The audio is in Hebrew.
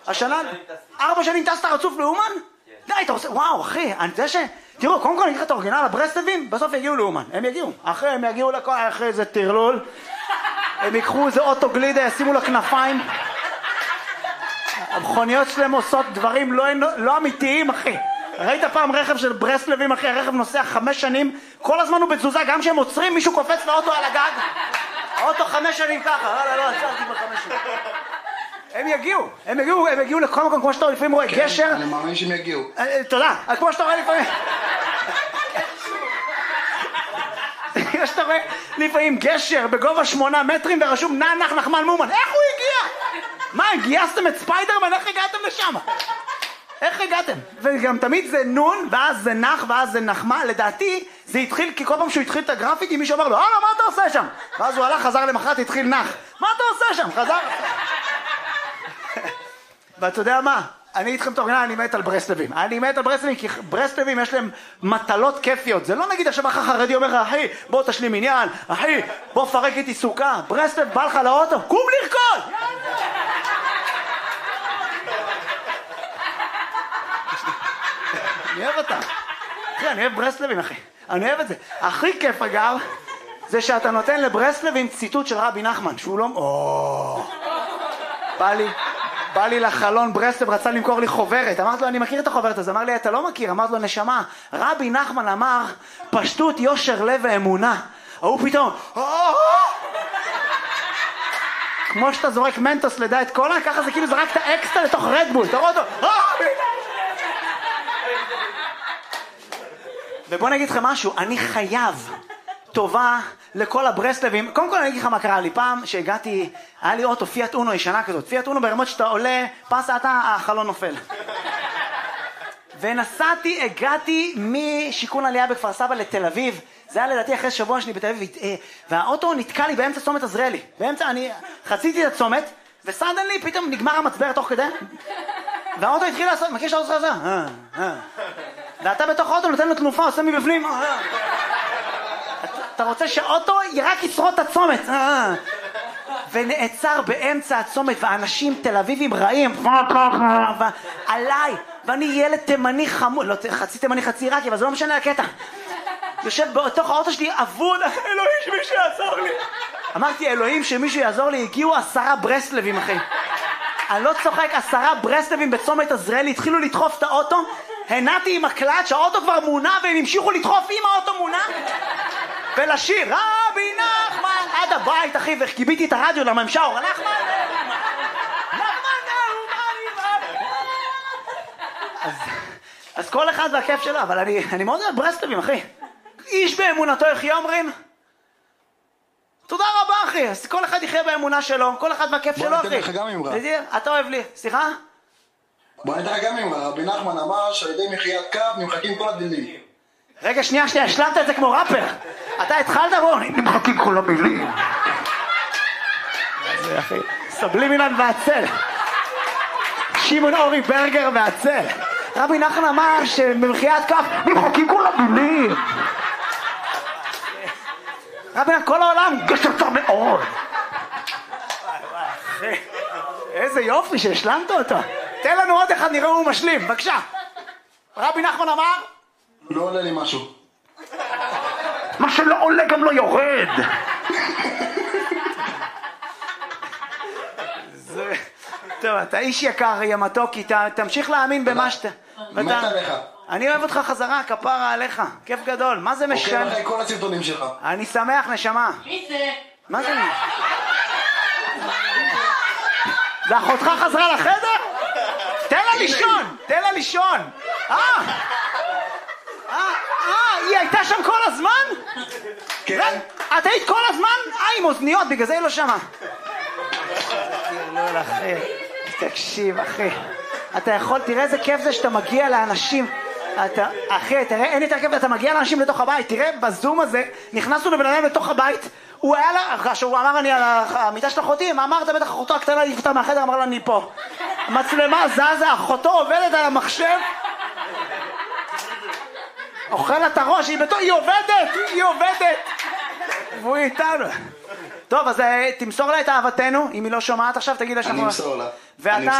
השנה, 4 שנים טסת רצוף לאומן? די, אתה עושה, וואו אחי, אני יודע ש... תראו, קודם כל אני אקרא את האורגינל הברסלבים, בסוף יגיעו לאומן, הם יגיעו. הם יגיעו לכל, אחרי איזה טרלול, הם ייקחו איזה אוטו גלידה, ישימו לה כנפיים. המכוניות שלהם עושות דברים לא אמיתיים, אחי. ראית פעם רכב של ברסלבים, אחי? הרכב נוסע 5 שנים, כל הזמן הוא בתזוזה, גם כשהם עוצרים, מישהו קופץ לאוטו על הגג. האוטו 5 שנים ככה, לא, עצרתי ב5 שנים. הם יגיעו לכל מקום, כמו שאתה לפעמים רואה גשר. אני מאמין שהם יגיעו. תודה, כמו שאתה רואה לפעמים. כמו שאתה רואה לפעמים גשר בגובה 8 מטרים ורשום נח נחמן מאומן. איך הוא הגיע? מה, גייסתם את ספיידרמן? איך הגעתם לשם? איך הגעתם? וגם תמיד זה נון, ואז זה נח, ואז זה נחמה. לדעתי זה התחיל, כי כל פעם שהוא התחיל את הגרפיטי מישהו אמר לו, מה אתה עושה שם? ואז הוא הלך, חזר למחרת, התחיל נח. מה אתה עושה שם? חזר. ואתה יודע מה? אני איתכם תורגנה, אני מת על ברסלבים. אני מת על ברסלבים, כי ברסלבים יש להם מטלות כיפיות. זה לא נגיד עכשיו אחר חרדי אומר לך, אחי, בוא תשלים עניין, אחי, בוא פרק איתי סוכה. ברסלב בא לך לאוטו, קום לרקוד! אני אוהב אותה. אחי, אני אוהב ברסלבים, אחי. אני אוהב את זה. הכי כיף, אגב, זה שאתה נותן לברסלבים ציטוט של רבי נחמן, שהוא לא... בא לי לחלון ברסלב, רצה למכור לי חוברת. אמרתי לו, אני מכיר את החוברת הזאת. אמר לי, אתה לא מכיר. אמרתי לו, נשמה, רבי נחמן אמר, פשטות, יושר, לב ואמונה. הוא פתאום, כמו שאתה זורק מנטוס לדעת קולה, ככה זה כאילו זרקת אקסטרה לתוך רדבול. אתה רואה אותו, ובוא נגיד לכם משהו, אני חייב טובה לכל הברסלבים. קודם כל אני אגיד לך מה קרה לי. פעם שהגעתי, היה לי אוטו פיאט אונו ישנה כזאת. פיאט אונו ברמות שאתה עולה, פסה אתה, החלון נופל. ונסעתי, הגעתי משיקון עלייה בכפר סבא לתל אביב. זה היה לדעתי אחרי שבוע שלי בתל אביב. והאוטו נתקע לי באמצע צומת עזריאלי. באמצע, אני חציתי את הצומת, וסדן לי פתאום נגמר המצבר תוך כדי. והאוטו התחיל לעשות, מכיר שהאוטו עושה? ואתה בתוך האוטו נותן לו תנופה, עושה מבפנים. אתה רוצה שהאוטו רק ישרוד את הצומת. ונעצר באמצע הצומת, ואנשים תל אביבים רעים עליי, ואני ילד תימני חמוד, לא חצי תימני חצי עיראקי, אבל זה לא משנה הקטע. יושב בתוך האוטו שלי, אבוד, אלוהים שמישהו יעזור לי. אמרתי, אלוהים שמישהו יעזור לי, הגיעו 10 ברסלבים, אחי. אני לא צוחק, 10 ברסלבים בצומת עזריאלי, התחילו לדחוף את האוטו, הנעתי עם הקלט שהאוטו כבר מונע, והם המשיכו לדחוף עם האוטו מונע, ולשיר, רבי נחמן, עד הבית, אחי, וקיביתי את הרדיו למה הם שרו, נחמן, אז כל אחד והכיף שלו, אבל אני מאוד אוהב ברסלבים, אחי. איש באמונתו יחיה אומרים. תודה רבה, אחי. אז כל אחד יחיה באמונה שלו, כל אחד והכיף שלו, אחי. בוא ניתן לך גם אמרה. אתה אוהב לי, סליחה? בוא ניתן לך גם אמרה. רבי נחמן אמר שעל ידי מחיית קו נמחקים כל הדינים. רגע, שנייה, השלמת את זה כמו ראפר. אתה התחלת בו, נמחקים כל המילים. זה אחי, סבלימינן והצל. שמעון אורי ברגר והצל. רבי נחמן אמר שבמחיית קו נמחקים כל המילים. רבי נחמן, כל העולם גשר צר מאוד. אחי, איזה יופי שהשלמת אותו. תן לנו עוד אחד, נראה הוא משלים, בבקשה. רבי נחמן אמר? לא עולה לי משהו. מה שלא עולה גם לא יורד. טוב, אתה איש יקר, ימתוקי, תמשיך להאמין במה שאתה... מת עליך. אני אוהב אותך חזרה, כפרה עליך, כיף גדול. מה זה משנה? עוקב אחרי כל הסרטונים שלך. אני שמח, נשמה. מי זה? מה זה? זה אחותך חזרה לחדר? תן לה לישון. היא הייתה שם כל הזמן? כן. את היית כל הזמן? עם אוזניות, בגלל זה היא לא שמה. תקשיב, אחי. אתה יכול, תראה איזה כיף זה שאתה מגיע לאנשים. אחי, תראה, אין יותר כיף, אתה מגיע לאנשים לתוך הבית. תראה, בזום הזה, נכנסנו לבן אדם לתוך הבית. הוא היה לה, כשהוא אמר אני על המיטה של אחותי, מה אמרת? בטח אחותו הקטנה לפתה מהחדר, אמר לה אני פה. מצלמה זזה, אחותו עובדת על המחשב. אוכל את הראש, היא עובדת. והוא איתנו. טוב, אז תמסור לה את אהבתנו, אם היא לא שומעת עכשיו, תגיד לה שאנחנו... אני אמסור לה.